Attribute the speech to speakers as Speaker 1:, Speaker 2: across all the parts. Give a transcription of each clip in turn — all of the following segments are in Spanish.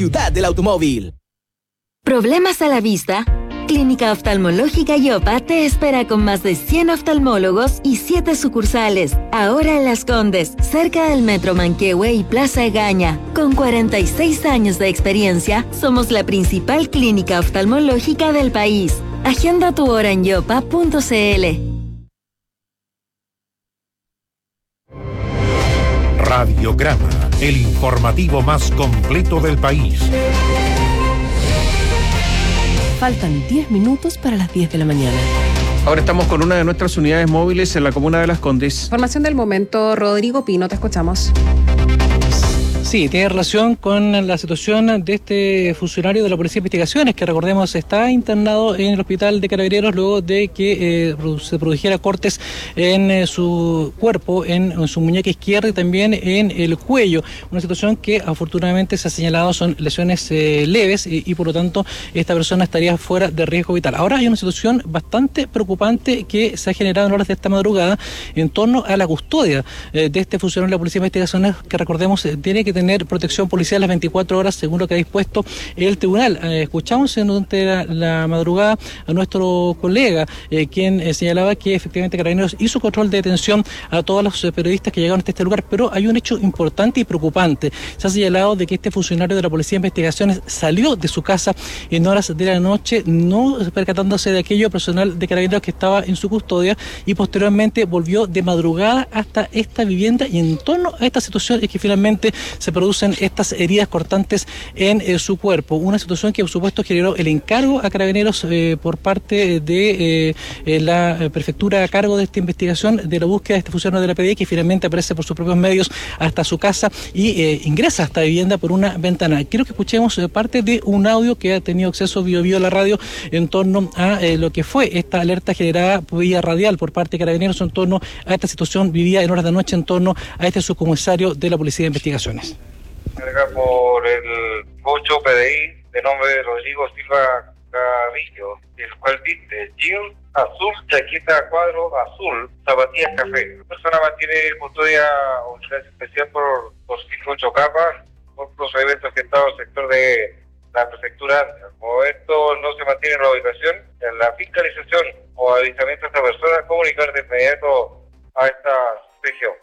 Speaker 1: Ciudad del Automóvil.
Speaker 2: ¿Problemas a la vista? Clínica Oftalmológica Yopa te espera con más de 100 oftalmólogos y 7 sucursales. Ahora en Las Condes, cerca del Metro Manquehue y Plaza Egaña. Con 46 años de experiencia, somos la principal clínica oftalmológica del país. Agenda tu hora en yopa.cl.
Speaker 3: Radiograma, el informativo más completo del país.
Speaker 4: Faltan 10 minutos para las 10 de la mañana.
Speaker 5: Ahora estamos con una de nuestras unidades móviles en la comuna de Las Condes.
Speaker 6: Información del momento, Rodrigo Pino, te escuchamos.
Speaker 7: Sí, tiene relación con la situación de este funcionario de la Policía de Investigaciones, que recordemos está internado en el hospital de Carabineros luego de que se produjera cortes en su cuerpo, en su muñeca izquierda y también en el cuello. Una situación que afortunadamente se ha señalado son lesiones leves y por lo tanto esta persona estaría fuera de riesgo vital. Ahora hay una situación bastante preocupante que se ha generado en horas de esta madrugada en torno a la custodia de este funcionario de la Policía de Investigaciones, que recordemos tiene que tener protección policial las 24 horas según lo que ha dispuesto el tribunal. Escuchamos durante la madrugada a nuestro colega quien señalaba que efectivamente Carabineros hizo control de detención a todos los periodistas que llegaron hasta este lugar, pero hay un hecho importante y preocupante. Se ha señalado de que este funcionario de la Policía de Investigaciones salió de su casa en horas de la noche, no percatándose de aquello personal de Carabineros que estaba en su custodia, y posteriormente volvió de madrugada hasta esta vivienda, y en torno a esta situación es que finalmente se producen estas heridas cortantes en su cuerpo. Una situación que por supuesto generó el encargo a Carabineros por parte de la prefectura a cargo de esta investigación de la búsqueda de este funcionario de la PDI, que finalmente aparece por sus propios medios hasta su casa y ingresa a esta vivienda por una ventana. Quiero que escuchemos parte de un audio que ha tenido acceso Bio a la radio en torno a lo que fue esta alerta generada vía radial por parte de Carabineros en torno a esta situación vivida en horas de noche en torno a este subcomisario de la Policía de Investigaciones.
Speaker 8: Por el 8 PDI de nombre Rodrigo Silva Carrillo, el cual viste jean azul, chaqueta cuadro azul, zapatillas café. La persona mantiene custodia o vigilancia especial por 5-8 capas por procedimientos orquestados al sector de la prefectura. Como esto no se mantiene en la ubicación, en la fiscalización o avistamiento de esta persona, comunicar de inmediato a esta región.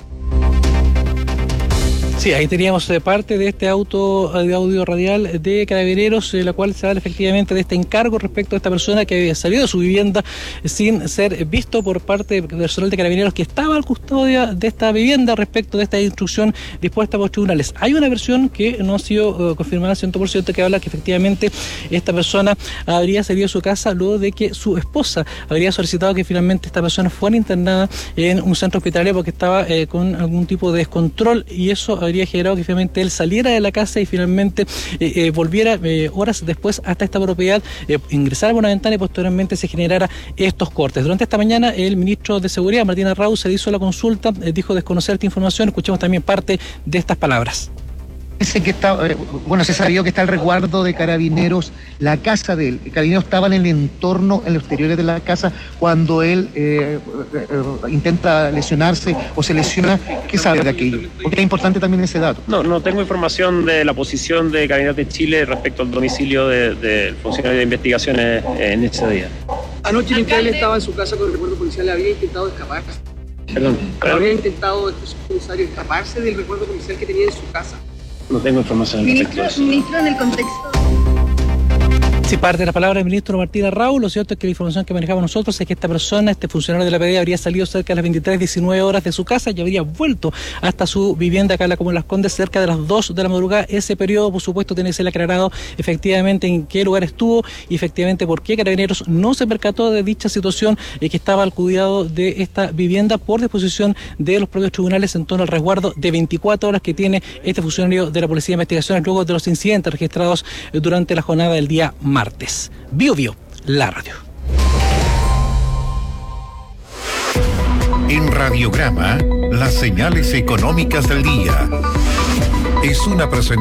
Speaker 7: Sí, ahí teníamos parte de este audio radial de Carabineros, la cual se habla efectivamente de este encargo respecto a esta persona que había salido de su vivienda sin ser visto por parte del personal de Carabineros que estaba al custodia de esta vivienda respecto de esta instrucción dispuesta por los tribunales. Hay una versión que no ha sido confirmada 100%, que habla que efectivamente esta persona habría salido de su casa luego de que su esposa habría solicitado que finalmente esta persona fuera internada en un centro hospitalario porque estaba con algún tipo de descontrol, y eso habría generado que finalmente él saliera de la casa y finalmente volviera horas después hasta esta propiedad, ingresara por una ventana y posteriormente se generara estos cortes. Durante esta mañana el ministro de Seguridad, Martín Arrau, se hizo la consulta, dijo desconocer esta información. Escuchemos también parte de estas palabras.
Speaker 9: Dice que está, se sabía que está el resguardo de Carabineros, la casa de él. Carabineros estaba en el entorno, en los exteriores de la casa, cuando él intenta lesionarse o se lesiona. ¿Qué sabe de aquello? Porque es importante también ese dato.
Speaker 10: No tengo información de la posición de Carabineros de Chile respecto al domicilio del funcionario de investigaciones en ese día.
Speaker 11: Anoche mientras él estaba en su casa con el recuerdo policial, había intentado escapar. ¿Habría intentado este subcomisario escaparse del recuerdo policial que tenía en su casa?
Speaker 10: No tengo información al respecto de eso.
Speaker 12: Ministro, en el contexto...
Speaker 7: Sí, parte de la palabra del ministro Martín Arrau. Lo cierto es que la información que manejamos nosotros es que esta persona, este funcionario de la PDI, habría salido cerca de las 23:19 horas de su casa y habría vuelto hasta su vivienda acá en la comuna de Las Condes cerca de las 2 de la madrugada. Ese periodo, por supuesto, tiene que ser aclarado efectivamente en qué lugar estuvo y efectivamente por qué Carabineros no se percató de dicha situación que estaba al cuidado de esta vivienda por disposición de los propios tribunales en torno al resguardo de 24 horas que tiene este funcionario de la Policía de Investigaciones luego de los incidentes registrados durante la jornada del día martes. Bio, la radio.
Speaker 3: En Radiograma, las señales económicas del día. Es una presentación